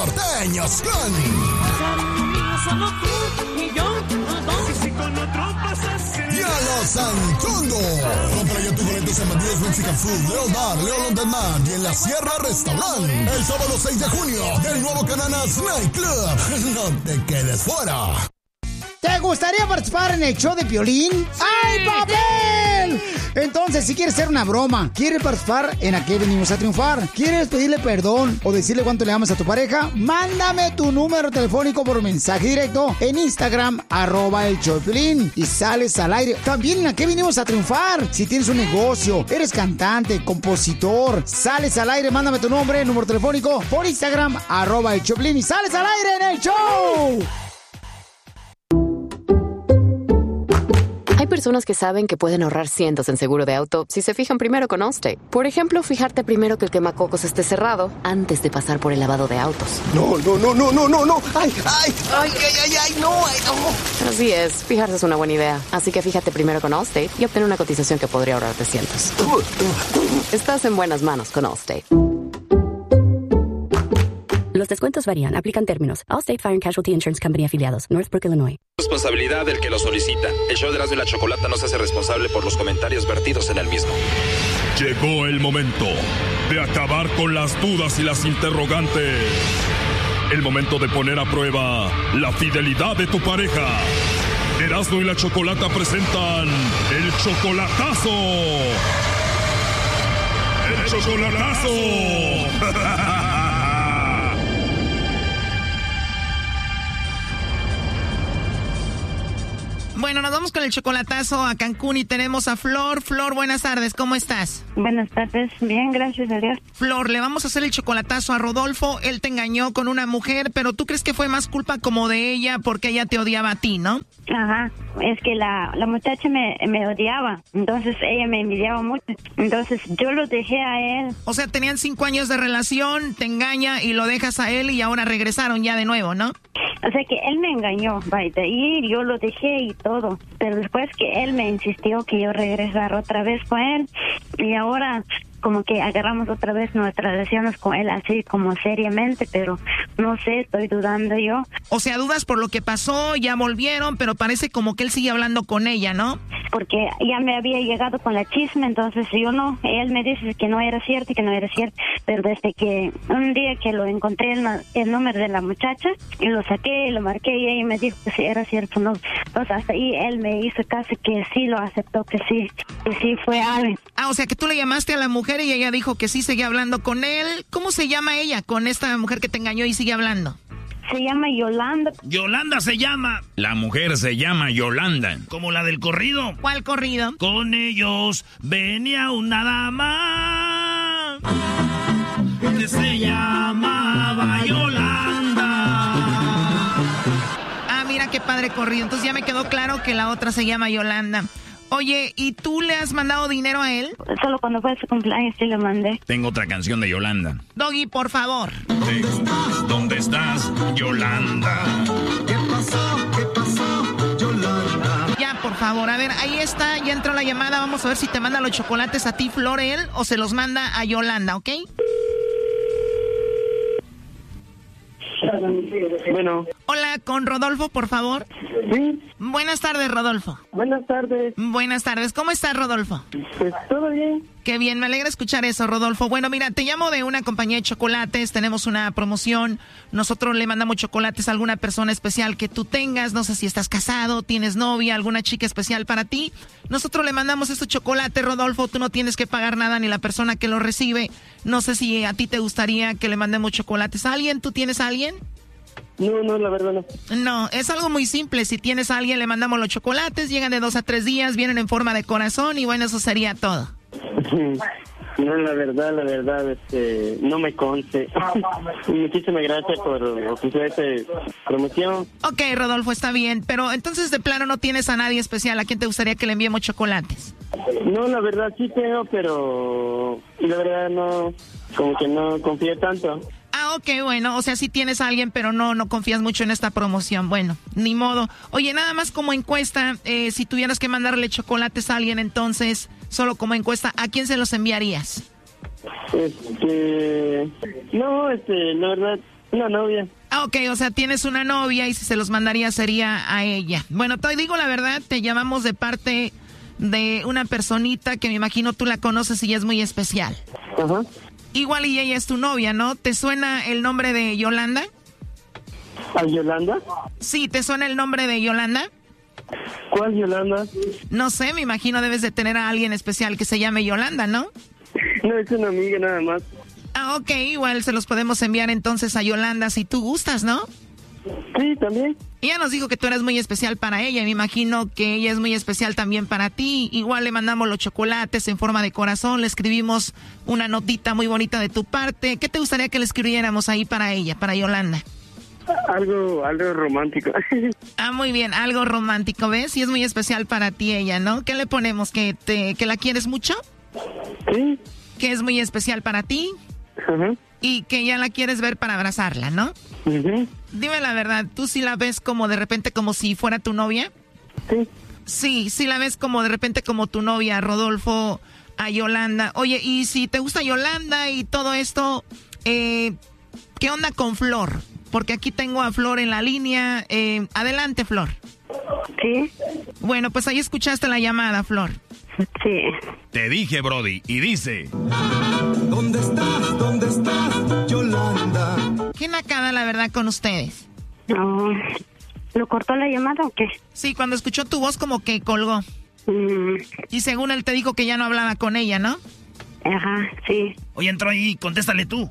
Norteños con... Diana Santondo. Compra ya tu boletos en Bandidos Mexican Food, Leo Bar, Leo On Demand y en la Sierra Restaurant. El sábado 6 de junio, del nuevo Cananas Night Club. No te quedes fuera. ¿Te gustaría participar en el show de Piolín? ¡Ay, papel! Entonces, si quieres hacer una broma, quieres participar en Aquí Venimos a Triunfar, quieres pedirle perdón o decirle cuánto le amas a tu pareja, mándame tu número telefónico por mensaje directo en Instagram, @el show de Piolín, y sales al aire. También en Aquí Venimos a Triunfar. Si tienes un negocio, eres cantante, compositor, sales al aire, mándame tu nombre, número telefónico por Instagram, @el show de Piolín, y sales al aire en el show. Hay personas que saben que pueden ahorrar cientos en seguro de auto si se fijan primero con Allstate. Por ejemplo, fijarte primero que el quemacocos esté cerrado antes de pasar por el lavado de autos. No. ¡Ay, no! Así es, fijarse es una buena idea. Así que fíjate primero con Allstate y obtén una cotización que podría ahorrarte cientos. Estás en buenas manos con Allstate. Los descuentos varían. Aplican términos. Allstate Fire and Casualty Insurance Company afiliados. Northbrook, Illinois. Responsabilidad del que lo solicita. El show de Erasmo y la Chocolata no se hace responsable por los comentarios vertidos en el mismo. Llegó el momento de acabar con las dudas y las interrogantes. El momento de poner a prueba la fidelidad de tu pareja. Erasmo y la Chocolata presentan el chocolatazo. ¡El chocolatazo! Bueno, nos vamos con el chocolatazo a Cancún y tenemos a Flor. Flor, buenas tardes, ¿cómo estás? Buenas tardes, bien, gracias a Dios. Flor, le vamos a hacer el chocolatazo a Rodolfo. Él te engañó con una mujer, pero tú crees que fue más culpa como de ella porque ella te odiaba a ti, ¿no? Ajá, es que la muchacha me odiaba, entonces ella me envidiaba mucho, entonces yo lo dejé a él. O sea, tenían 5 años de relación, te engaña y lo dejas a él y ahora regresaron ya de nuevo, ¿no? O sea que él me engañó, de ahí yo lo dejé y todo, pero después que él me insistió que yo regresara otra vez con él y ahora como que agarramos otra vez nuestras relaciones con él así como seriamente, pero no sé, estoy dudando yo. O sea, dudas por lo que pasó, ya volvieron, pero parece como que él sigue hablando con ella, ¿no? Porque ya me había llegado con la chisme, entonces yo no, él me dice que no era cierto y que no era cierto, pero desde que un día que lo encontré el número de la muchacha y lo saqué y lo marqué y ella me dijo que sí era cierto, no, entonces hasta ahí él me hizo casi que sí lo aceptó, que sí fue alguien. Ah, o sea que tú le llamaste a la mujer y ella dijo que sí seguía hablando con él. ¿Cómo se llama ella con esta mujer que te engañó y sigue hablando? Se llama Yolanda. Yolanda se llama. La mujer se llama Yolanda. ¿Como la del corrido? ¿Cuál corrido? Con ellos venía una dama que se llamaba Yolanda. Ah, mira qué padre corrido. Entonces ya me quedó claro que la otra se llama Yolanda. Oye, ¿y tú le has mandado dinero a él? Solo cuando fue su cumpleaños sí le mandé. Tengo otra canción de Yolanda. Doggy, por favor. ¿Dónde estás, Yolanda? ¿Qué pasó, Yolanda? Ya, por favor. A ver, ahí está, ya entró la llamada. Vamos a ver si te manda los chocolates a ti, Flor, él, o se los manda a Yolanda, ¿ok? Bueno. Hola, con Rodolfo, por favor. Sí. Buenas tardes, Rodolfo. Buenas tardes. Buenas tardes. ¿Cómo estás, Rodolfo? Pues todo bien. Qué bien, me alegra escuchar eso, Rodolfo. Bueno, mira, te llamo de una compañía de chocolates, tenemos una promoción. Nosotros le mandamos chocolates a alguna persona especial que tú tengas. No sé si estás casado, tienes novia, alguna chica especial para ti. Nosotros le mandamos estos chocolates, Rodolfo. Tú no tienes que pagar nada ni la persona que lo recibe. No sé si a ti te gustaría que le mandemos chocolates a alguien. ¿Tú tienes a alguien? No, la verdad no. No, es algo muy simple. Si tienes a alguien, le mandamos los chocolates. Llegan de 2 a 3 días, vienen en forma de corazón y bueno, eso sería todo. No, la verdad, no me conste. Muchísimas gracias por ofrecer esta promoción. Ok, Rodolfo, está bien. Pero entonces, de plano, no tienes a nadie especial. ¿A quién te gustaría que le enviemos chocolates? No, la verdad sí tengo, pero la verdad no, como que no confío tanto. Ah, ok, bueno, o sea, sí tienes a alguien, pero no confías mucho en esta promoción. Bueno, ni modo. Oye, nada más como encuesta, si tuvieras que mandarle chocolates a alguien, entonces, solo como encuesta, ¿a quién se los enviarías? No, la verdad, Una novia. Ah, ok, o sea, tienes una novia y si se los mandaría sería a ella. Bueno, te digo la verdad, te llamamos de parte de una personita que me imagino tú la conoces y es muy especial. Ajá. Igual y ella es tu novia, ¿no? ¿Te suena el nombre de Yolanda? ¿A Yolanda? Sí, ¿te suena el nombre de Yolanda? ¿Cuál Yolanda? No sé, me imagino debes de tener a alguien especial que se llame Yolanda, ¿no? No, es una amiga nada más. Ah, ok, igual se los podemos enviar entonces a Yolanda si tú gustas, ¿no? Sí, también. Ella nos dijo que tú eres muy especial para ella, me imagino que ella es muy especial también para ti. Igual le mandamos los chocolates en forma de corazón, le escribimos una notita muy bonita de tu parte. ¿Qué te gustaría que le escribiéramos ahí para ella, para Yolanda? Algo romántico. Ah, muy bien, algo romántico, ¿ves? Y es muy especial para ti ella, ¿no? ¿Qué le ponemos? ¿Que la quieres mucho? Sí. ¿Que es muy especial para ti? Ajá. Y que ya la quieres ver para abrazarla, ¿no? Uh-huh. Dime la verdad, ¿tú sí la ves como de repente como si fuera tu novia? Sí. Sí la ves como de repente como tu novia, Rodolfo, a Yolanda. Oye, y si te gusta Yolanda y todo esto, ¿qué onda con Flor? Porque aquí tengo a Flor en la línea. Adelante, Flor. Sí. Bueno, pues ahí escuchaste la llamada, Flor. Sí. Te dije, Brody, y dice... ¿Dónde estás, Yolanda? ¿Qué nacada, la verdad, con ustedes? No. ¿Lo cortó la llamada o qué? Sí, cuando escuchó tu voz como que colgó. Y según él te dijo que ya no hablaba con ella, ¿no? Ajá, sí. Oye, entró ahí, contéstale tú.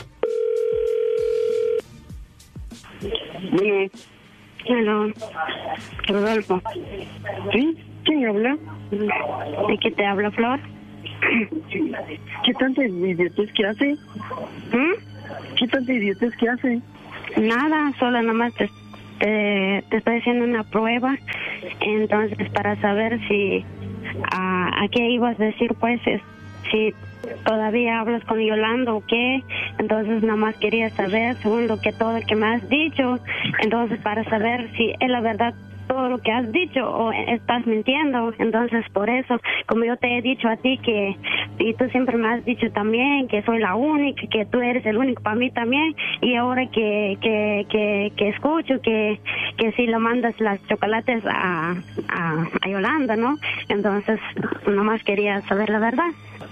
Bueno. Hello. Rodolfo. ¿Sí? ¿Quién habla? ¿De qué te habla, Flor? ¿Qué tanta idiotez que hace? ¿Qué tanta idiotez que hace? Nada, solo nomás te estoy haciendo una prueba. Entonces, para saber si... ¿a qué ibas a decir, pues? Si todavía hablas con Yolanda o qué. Entonces, nada más quería saber, según lo que todo que me has dicho. Entonces, para saber si es la verdad todo lo que has dicho o estás mintiendo. Entonces, por eso, como yo te he dicho a ti que, y tú siempre me has dicho también que soy la única, que tú eres el único para mí también, y ahora que escucho que si le mandas las chocolates a Yolanda, ¿no? Entonces, nomás quería saber la verdad.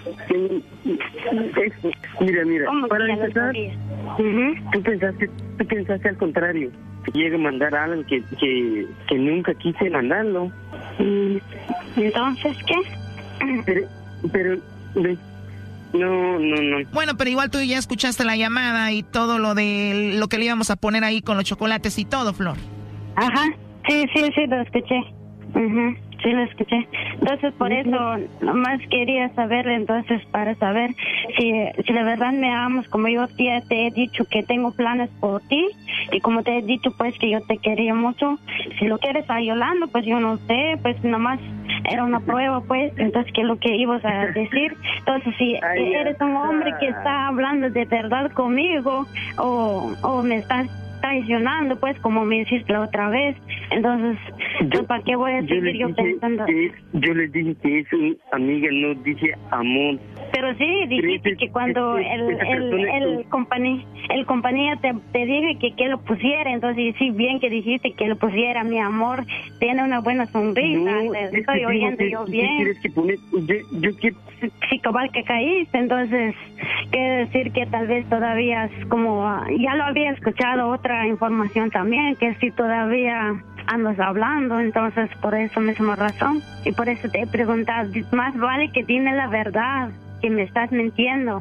Mira, ¿Cómo para que empezar, tú pensaste al contrario, que llega a mandar algo que nunca quise mandarlo. Entonces, ¿qué? Pero no. Bueno, pero igual tú ya escuchaste la llamada y todo lo de lo que le íbamos a poner ahí con los chocolates y todo, Flor. Ajá, sí, lo escuché. Sí, lo escuché. Entonces, por eso, nomás quería saber, entonces, para saber si de verdad me amas, como yo ya te he dicho que tengo planes por ti, y como te he dicho, pues, que yo te quería mucho. Si lo quieres a Yolanda, pues, yo no sé, pues, nomás era una prueba, pues, entonces, ¿qué es lo que ibas a decir? Entonces, si eres un hombre que está hablando de verdad conmigo, o me estás traicionando, pues, como me hiciste la otra vez, entonces, ¿para qué voy a seguir yo pensando? Yo les dije que es una amiga, no dije amor. Pero sí, dijiste que cuando el compañía te dije que lo pusiera, entonces sí, bien que dijiste que lo pusiera, mi amor, tiene una buena sonrisa, estoy oyendo yo bien. ¿Quieres que poner? Yo quiero... Sí, cabal que caíste, entonces, quiere decir que tal vez todavía es como, ya lo había escuchado otra información también, que si todavía andas hablando, entonces por eso misma razón, y por eso te he preguntado, más vale que dime la verdad, que me estás mintiendo.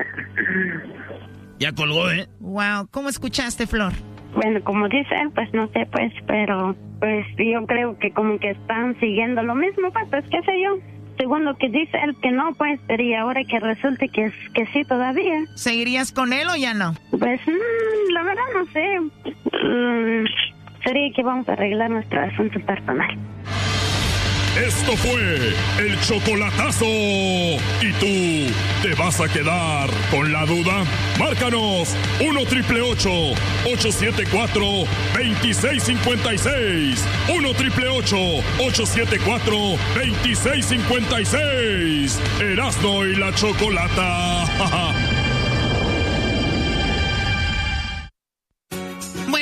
Ya colgó, ¿eh? Wow, ¿cómo escuchaste, Flor? Bueno, como dice él, pues no sé, pues, pero pues yo creo que como que están siguiendo lo mismo, pues qué sé yo. Según lo que dice él que no, pues, pero y ahora que resulte que sí todavía. ¿Seguirías con él o ya no? Pues, la verdad no sé. Sería que vamos a arreglar nuestro asunto personal. Esto fue el chocolatazo. ¿Y tú te vas a quedar con la duda? Márcanos 1-888-874-2656. 1-888-874-2656. Erasmo y la Chocolata.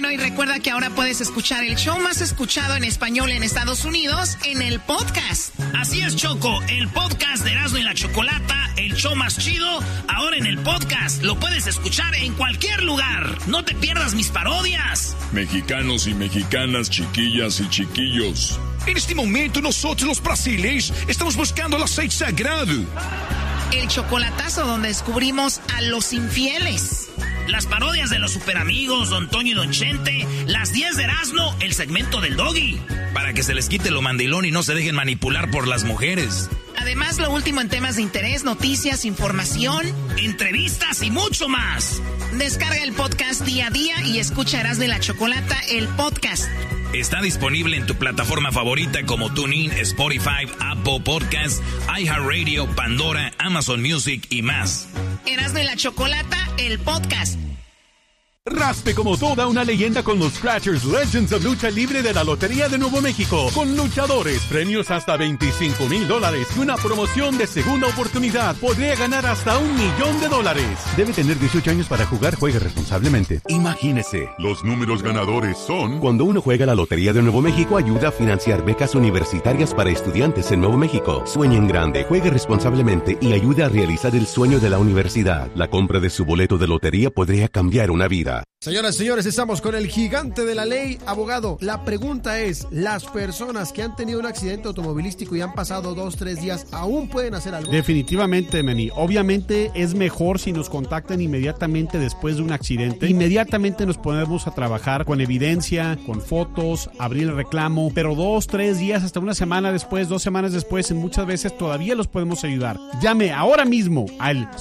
Bueno, y recuerda que ahora puedes escuchar el show más escuchado en español en Estados Unidos en el podcast. Así es, Choco, el podcast de Erasmo y la Chocolata, el show más chido, ahora en el podcast. Lo puedes escuchar en cualquier lugar. No te pierdas mis parodias. Mexicanos y mexicanas, chiquillas y chiquillos. En este momento nosotros los brasileños estamos buscando el aceite sagrado. El chocolatazo donde descubrimos a los infieles. Las parodias de los superamigos, Don Toño y Don Chente, las 10 de Erasmo, el segmento del Doggy. Para que se les quite lo mandilón y no se dejen manipular por las mujeres. Además, lo último en temas de interés, noticias, información, entrevistas y mucho más. Descarga el podcast día a día y escucha Erasmo y la Chocolata, el podcast. Está disponible en tu plataforma favorita como TuneIn, Spotify, Apple Podcasts, iHeartRadio, Pandora, Amazon Music y más. Erasmo y la Chocolata, el podcast. Raspe como toda una leyenda con los Scratchers Legends of Lucha Libre de la Lotería de Nuevo México. Con luchadores, premios hasta $25,000 y una promoción de segunda oportunidad. Podría ganar hasta $1 millón. Debe tener 18 años para jugar. Juegue responsablemente. Imagínese. Los números ganadores son... Cuando uno juega la Lotería de Nuevo México, ayuda a financiar becas universitarias para estudiantes en Nuevo México. Sueñe en grande, juegue responsablemente y ayude a realizar el sueño de la universidad. La compra de su boleto de lotería podría cambiar una vida. Señoras y señores, estamos con el gigante de la ley, abogado. La pregunta es, ¿las personas que han tenido un accidente automovilístico y han pasado 2-3 días aún pueden hacer algo? Definitivamente, Manny. Obviamente es mejor si nos contactan inmediatamente después de un accidente. Inmediatamente nos ponemos a trabajar con evidencia, con fotos, abrir el reclamo, pero 2-3 días, hasta una semana después, 2 semanas después, muchas veces todavía los podemos ayudar. Llame ahora mismo al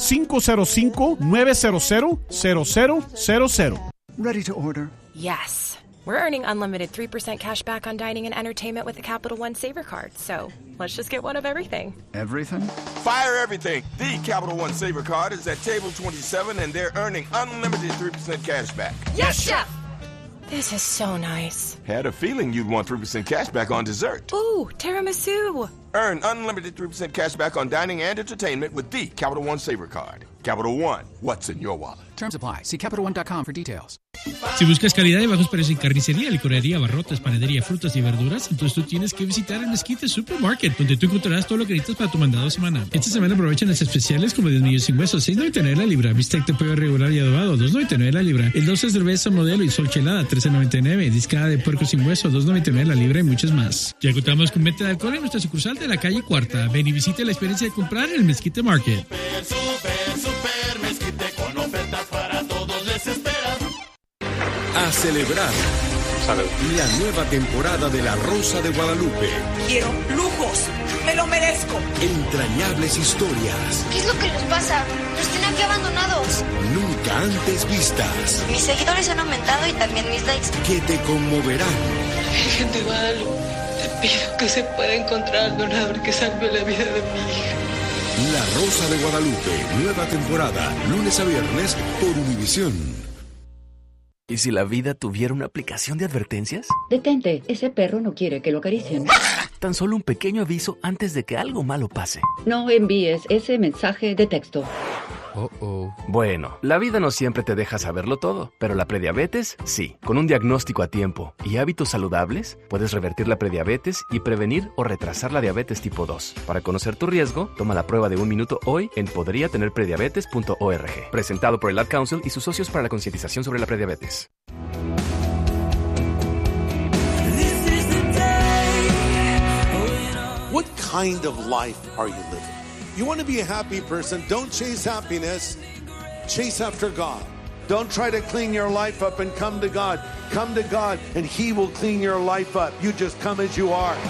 505-900-0000. Ready to order? Yes. We're earning unlimited 3% cash back on dining and entertainment with the Capital One Saver Card. So let's just get one of everything. Everything? Fire everything. The Capital One Saver Card is at table 27 and they're earning unlimited 3% cash back. Yes, Chef! This is so nice. Had a feeling you'd want 3% cash back on dessert. Ooh, tiramisu. Earn unlimited 3% cash back on dining and entertainment with the Capital One Saver Card. Capital One, what's in your wallet? Terms apply. See CapitalOne.com for details. Si buscas calidad y bajos precios en carnicería, licorería, abarrotes, panadería, frutas y verduras, entonces tú tienes que visitar el Mezquite Supermarket, donde tú encontrarás todo lo que necesitas para tu mandado semanal. Esta semana aprovechan las especiales como 10 millos sin huesos, $6.99 la libra, bistec de pollo regular y adobado, $2.99 la libra, el 12 cerveza modelo y sol chelada, $13.99, discada de puerco sin hueso, $2.99 la libra y muchos más. Ya contamos con venta de alcohol en nuestra sucursal de la calle Cuarta. Ven y visite la experiencia de comprar en el Mezquite Market. Super Mezquite con ofertas para todos les espera. A celebrar. Salud. La nueva temporada de La Rosa de Guadalupe. Quiero lujos, me lo merezco. Entrañables historias. ¿Qué es lo que nos pasa? Nos tienen aquí abandonados. Nunca antes vistas. Mis seguidores han aumentado y también mis likes. Que te conmoverán. Virgen de Guadalupe, te pido que se pueda encontrar al donador que salve la vida de mi hija. La Rosa de Guadalupe, nueva temporada, lunes a viernes por Univisión. ¿Y si la vida tuviera una aplicación de advertencias? Detente, ese perro no quiere que lo acaricien. Tan solo un pequeño aviso antes de que algo malo pase. No envíes ese mensaje de texto. Bueno, la vida no siempre te deja saberlo todo, pero la prediabetes, sí. Con un diagnóstico a tiempo y hábitos saludables, puedes revertir la prediabetes y prevenir o retrasar la diabetes tipo 2. Para conocer tu riesgo, toma la prueba de 1 minuto hoy en podriatenerprediabetes.org. Presentado por el Ad Council y sus socios para la concientización sobre la prediabetes. What kind of life are you living? You want to be a happy person, don't chase happiness, chase after God. Don't try to clean your life up and come to God. Come to God and He will clean your life up. You just come as you are.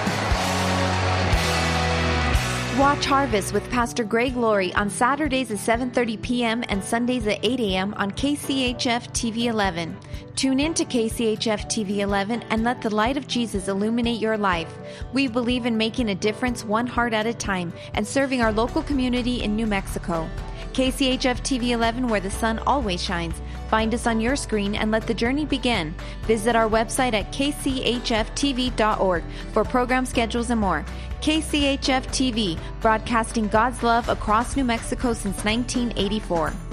Watch Harvest with Pastor Greg Laurie on Saturdays at 7:30 p.m. and Sundays at 8 a.m. on KCHF TV 11. Tune in to KCHF TV 11 and let the light of Jesus illuminate your life. We believe in making a difference one heart at a time and serving our local community in New Mexico. KCHF TV 11, where the sun always shines. Find us on your screen and let the journey begin. Visit our website at kchftv.org for program schedules and more. KCHF TV, broadcasting God's love across New Mexico since 1984.